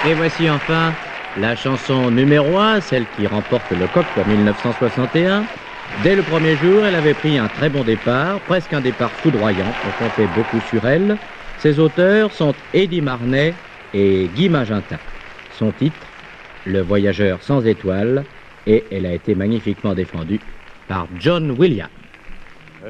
Et voici enfin la chanson numéro 1, celle qui remporte le coq pour 1961. Dès le premier jour, elle avait pris un très bon départ, presque un départ foudroyant. On comptait beaucoup sur elle. Ses auteurs sont Eddie Marnay et Guy Magentin. Son titre, Le Voyageur sans étoiles, et elle a été magnifiquement défendue par John Williams.